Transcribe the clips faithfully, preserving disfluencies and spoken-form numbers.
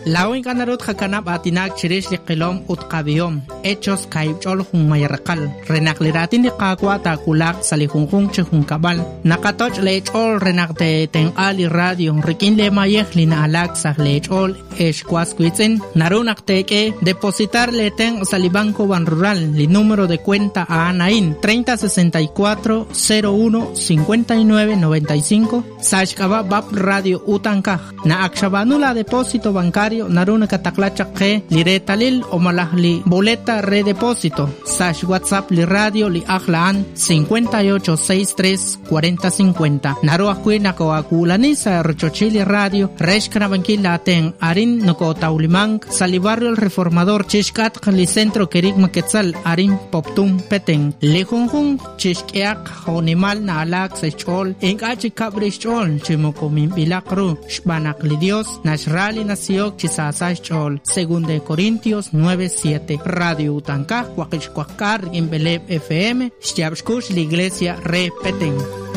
La única narut hakanab atinak chirish li qilom utqabiyom. Hechos kaibchol hun mayarqal. Renakliratin li qaqwa takulak salihunjun chihun kabal. Nakatoch lechol renakte ten ali radio. Rikin le mayeh lina alak sah lechol eshkwasquitzen. Narunak teke depositar le ten salibanco ban rural. Li número de cuenta a Anaín treinta sesenta y cuatro cero uno cincuenta y nueve noventa y cinco. Sashkaba bab radio utankaj. Na akshabanula depósito bancario. Naruna kataklachak ke li retalil o malah li boleta redepósito. Sash WhatsApp li radio li aklaan cincuenta y ocho sesenta y tres cuarenta cincuenta. Naru akui nako akulani sa Rochochili radio. Reshkana bankila ten arin noko taulimang sali barrio el reformador chishkat li centro kerik maketzal arin poptum peteng. Li junjun chishkiak honimal na alak sa chol. Inkachi kabrish chol chimoko mimbilakru shbanak li Dios nashrali nasiyok chisasay chol. Según de Corintios nueve siete. Radio Utankaj Huaquichcuacar en Beleb F M. Shtiabshkush la iglesia repeten.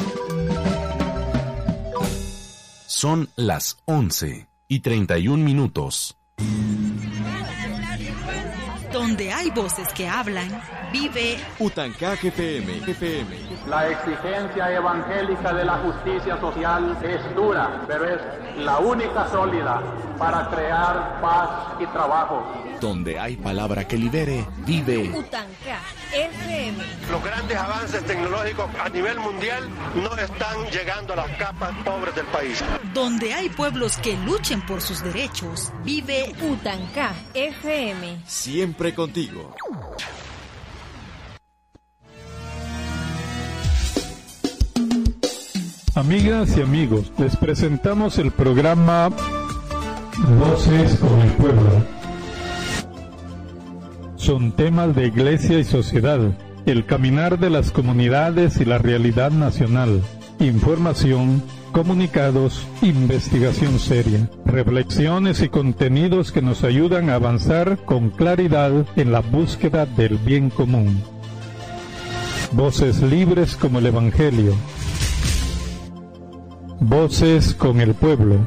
Son las once y treinta y un minutos. Donde hay voces que hablan, vive Utankaj F M. F M. La exigencia evangélica de la justicia social es dura, pero es la única sólida para crear paz y trabajo. Donde hay palabra que libere, vive Utankaj F M. Los grandes avances tecnológicos a nivel mundial no están llegando a las capas pobres del país. Donde hay pueblos que luchen por sus derechos, vive Utankaj F M. Siempre contigo. Amigas y amigos, les presentamos el programa Voces con el Pueblo. Son temas de iglesia y sociedad, el caminar de las comunidades y la realidad nacional, información, comunicados, investigación seria, reflexiones y contenidos que nos ayudan a avanzar con claridad en la búsqueda del bien común. Voces libres como el Evangelio. Voces con el pueblo.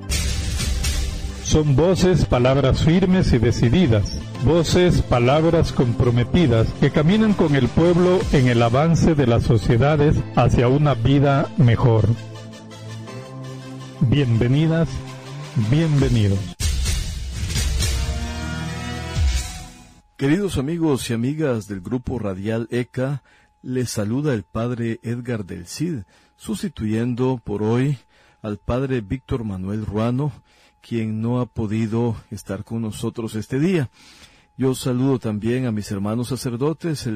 Son voces, palabras firmes y decididas. Voces, palabras comprometidas que caminan con el pueblo en el avance de las sociedades hacia una vida mejor. Bienvenidas, bienvenidos. Queridos amigos y amigas del grupo radial E C A, les saluda el padre Edgar del Cid, sustituyendo por hoy al padre Víctor Manuel Ruano, quien no ha podido estar con nosotros este día. Yo saludo también a mis hermanos sacerdotes, el